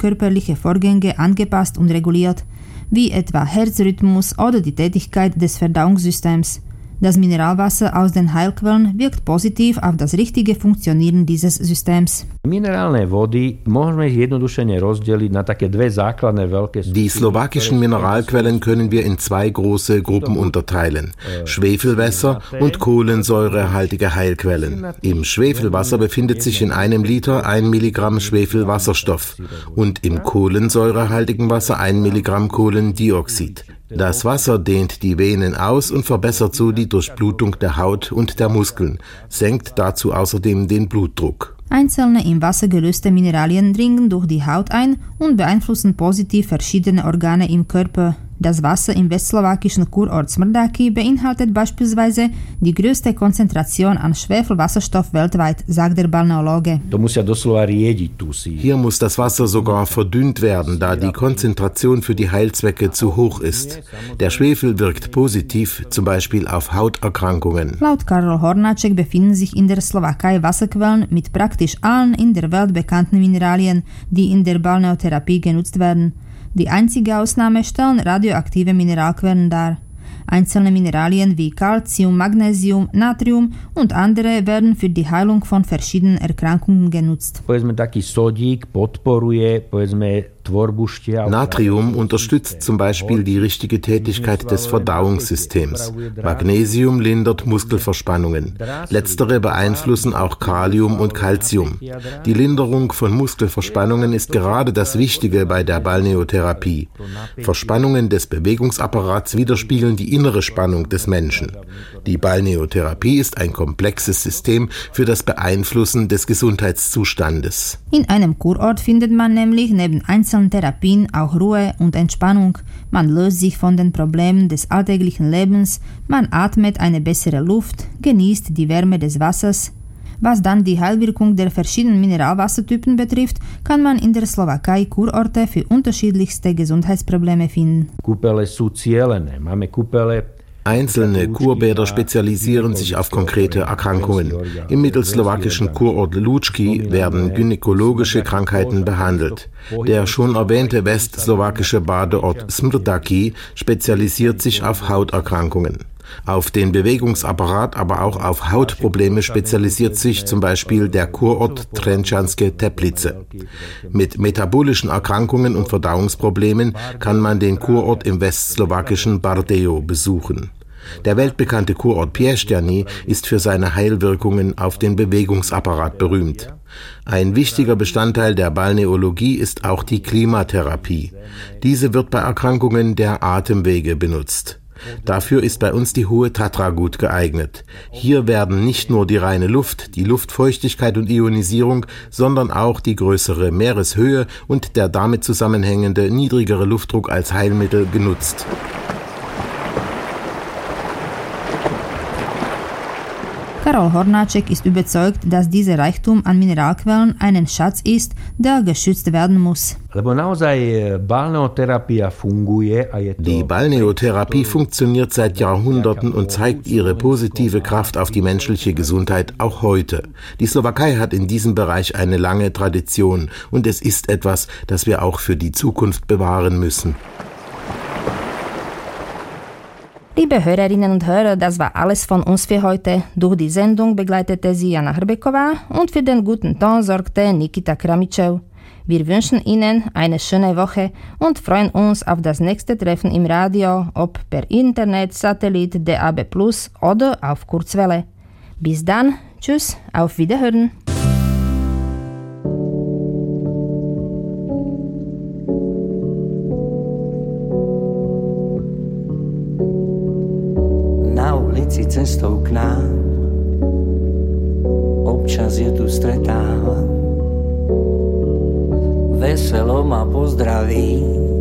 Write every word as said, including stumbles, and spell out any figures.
körperliche Vorgänge angepasst und reguliert, wie etwa Herzrhythmus oder die Tätigkeit des Verdauungssystems. Das Mineralwasser aus den Heilquellen wirkt positiv auf das richtige Funktionieren dieses Systems. Minerálne vody môžeme jednodušene rozdeliť na také dve základné veľké. Die slowakischen Mineralquellen können wir in zwei große Gruppen unterteilen: Schwefelwässer und kohlensäurehaltige Heilquellen. Im Schwefelwasser befindet sich in einem Liter ein Milligramm Schwefelwasserstoff und im kohlensäurehaltigen Wasser ein Milligramm Kohlendioxid. Das Wasser dehnt die Venen aus und verbessert so die Durchblutung der Haut und der Muskeln, senkt dazu außerdem den Blutdruck. Einzelne im Wasser gelöste Mineralien dringen durch die Haut ein und beeinflussen positiv verschiedene Organe im Körper. Das Wasser im westslowakischen Kurort Smrdáky beinhaltet beispielsweise die größte Konzentration an Schwefelwasserstoff weltweit, sagt der Balneologe. Hier muss das Wasser sogar verdünnt werden, da die Konzentration für die Heilzwecke zu hoch ist. Der Schwefel wirkt positiv, zum Beispiel auf Hauterkrankungen. Laut Karol Hornáček befinden sich in der Slowakei Wasserquellen mit praktisch allen in der Welt bekannten Mineralien, die in der Balneotherapie genutzt werden. Die einzige Ausnahme stellen radioaktive Mineralquellen dar. Einzelne Mineralien wie Calcium, Magnesium, Natrium und andere werden für die Heilung von verschiedenen Erkrankungen genutzt. Natrium unterstützt zum Beispiel die richtige Tätigkeit des Verdauungssystems. Magnesium lindert Muskelverspannungen. Letztere beeinflussen auch Kalium und Calcium. Die Linderung von Muskelverspannungen ist gerade das Wichtige bei der Balneotherapie. Verspannungen des Bewegungsapparats widerspiegeln die innere Spannung des Menschen. Die Balneotherapie ist ein komplexes System für das Beeinflussen des Gesundheitszustandes. In einem Kurort findet man nämlich neben einzelnen Therapien auch Ruhe und Entspannung. Man löst sich von den Problemen des alltäglichen Lebens, man atmet eine bessere Luft, genießt die Wärme des Wassers. Was dann die Heilwirkung der verschiedenen Mineralwassertypen betrifft, kann man in der Slowakei Kurorte für unterschiedlichste Gesundheitsprobleme finden. Kúpele sú cielené. Máme kúpele. Einzelne Kurbäder spezialisieren sich auf konkrete Erkrankungen. Im mittelslowakischen Kurort Lúčky werden gynäkologische Krankheiten behandelt. Der schon erwähnte westslowakische Badeort Smrdáky spezialisiert sich auf Hauterkrankungen. Auf den Bewegungsapparat, aber auch auf Hautprobleme spezialisiert sich zum Beispiel der Kurort Trenčanske Teplice. Mit metabolischen Erkrankungen und Verdauungsproblemen kann man den Kurort im westslowakischen Bardejov besuchen. Der weltbekannte Kurort Piešťany ist für seine Heilwirkungen auf den Bewegungsapparat berühmt. Ein wichtiger Bestandteil der Balneologie ist auch die Klimatherapie. Diese wird bei Erkrankungen der Atemwege benutzt. Dafür ist bei uns die Hohe Tatra gut geeignet. Hier werden nicht nur die reine Luft, die Luftfeuchtigkeit und Ionisierung, sondern auch die größere Meereshöhe und der damit zusammenhängende niedrigere Luftdruck als Heilmittel genutzt. Karol Hornáček ist überzeugt, dass dieser Reichtum an Mineralquellen ein Schatz ist, der geschützt werden muss. Die Balneotherapie funktioniert seit Jahrhunderten und zeigt ihre positive Kraft auf die menschliche Gesundheit auch heute. Die Slowakei hat in diesem Bereich eine lange Tradition und es ist etwas, das wir auch für die Zukunft bewahren müssen. Liebe Hörerinnen und Hörer, das war alles von uns für heute. Durch die Sendung begleitete sie Jana Hrbeková und für den guten Ton sorgte Nikita Kramičev. Wir wünschen Ihnen eine schöne Woche und freuen uns auf das nächste Treffen im Radio, ob per Internet, Satellit, D A B plus, oder auf Kurzwelle. Bis dann, tschüss, auf Wiederhören. Si cestou k nám, občas je tu stretávam, veselo ma pozdraví.